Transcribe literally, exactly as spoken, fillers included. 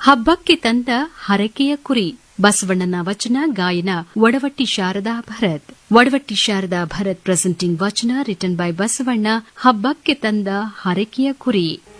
ಹಬ್ಬಕ್ಕೆ ತಂದ ಹರಕೆಯ ಕುರಿ. ಬಸವಣ್ಣನ ವಚನ ಗಾಯನ ವಡವಟ್ಟಿ ಶಾರದಾ ಭರತ್. ವಡವಟ್ಟಿ ಶಾರದಾ ಭರತ್ ಪ್ರೆಸೆಂಟಿಂಗ್ ವಚನ ರಿಟನ್ ಬೈ ಬಸವಣ್ಣ. ಹಬ್ಬಕ್ಕೆ ತಂದ ಹರಕೆಯ ಕುರಿ.